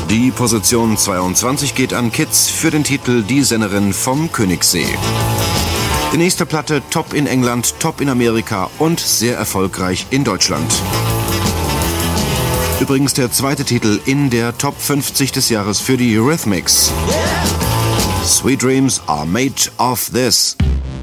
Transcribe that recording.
Die Position 22 geht an Kids für den Titel Die Sennerin vom Königssee. Die nächste Platte top in England, top in Amerika und sehr erfolgreich in Deutschland. Übrigens der zweite Titel in der Top 50 des Jahres für die Eurythmics. Sweet Dreams are made of this.